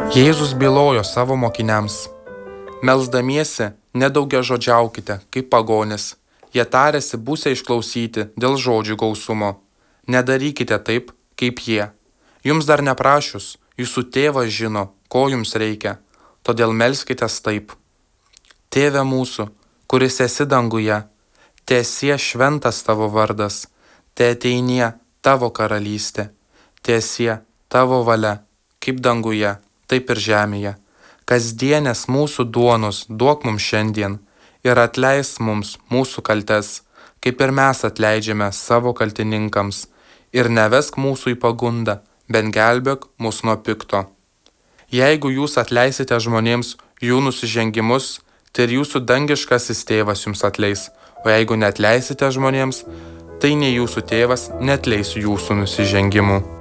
Jėzus bylojo savo mokiniams: melsdamiesi, nedaugiažodžiaukite, kaip pagonis. Jie tarėsi būsią išklausyti dėl žodžių gausumo. Nedarykite taip, kaip jie. Jums dar neprašius, jūsų tėvas žino, ko jums reikia. Todėl melskitės taip. Tėve mūsų, kuris esi danguje, teesie šventas tavo vardas, teateinie tavo karalystė, teesie tavo valia, kaip danguje, taip ir žemėje. Kasdienės mūsų duonos duok mums šiandien ir atleisk mums mūsų kaltes, kaip ir mes atleidžiame savo kaltininkams. Ir nevesk mūsų į pagundą, bet gelbėk mus nuo pikto. Jeigu jūs atleisite žmonėms jų nusižengimus, tai ir jūsų dangiškasis tėvas jums atleis, o jeigu neatleisite žmonėms, tai nei jūsų tėvas neatleis jūsų nusižengimų.